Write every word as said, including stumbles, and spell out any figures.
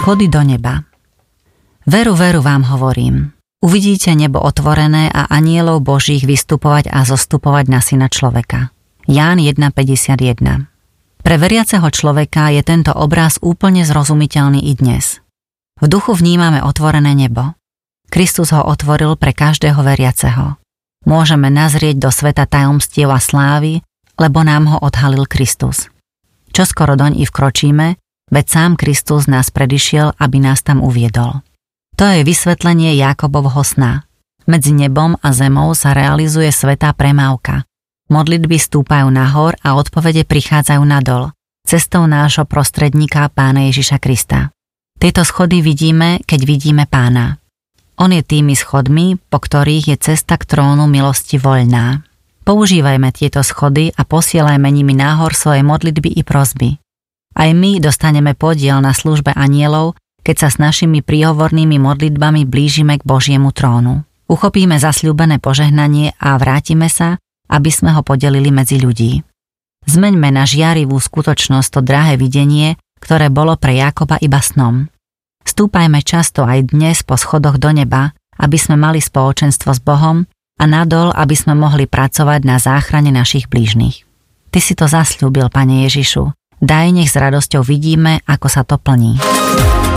Schody do neba. Veru, veru vám hovorím. Uvidíte nebo otvorené a anielov Božích vystupovať a zostupovať na syna človeka. Ján jeden päťdesiatjeden. Pre veriaceho človeka je tento obraz úplne zrozumiteľný i dnes. V duchu vnímame otvorené nebo. Kristus ho otvoril pre každého veriaceho. Môžeme nazrieť do sveta tajomstiev a slávy, lebo nám ho odhalil Kristus. Čoskoro doň i vkročíme, veď sám Kristus nás predišiel, aby nás tam uviedol. To je vysvetlenie Jákobovho sna. Medzi nebom a zemou sa realizuje svätá premávka. Modlitby stúpajú nahor a odpovede prichádzajú nadol, cestou nášho prostredníka Pána Ježiša Krista. Tieto schody vidíme, keď vidíme Pána. On je tými schodmi, po ktorých je cesta k trónu milosti voľná. Používajme tieto schody a posielajme nimi nahor svoje modlitby i prosby. Aj my dostaneme podiel na službe anielov, keď sa s našimi príhovornými modlitbami blížime k Božiemu trónu. Uchopíme zasľúbené požehnanie a vrátime sa, aby sme ho podelili medzi ľudí. Zmeňme na žiarivú skutočnosť to drahé videnie, ktoré bolo pre Jákoba iba snom. Stúpajme často aj dnes po schodoch do neba, aby sme mali spoločenstvo s Bohom a nadol, aby sme mohli pracovať na záchrane našich blížnych. Ty si to zasľúbil, Pane Ježišu. Daj, nech s radosťou vidíme, ako sa to plní.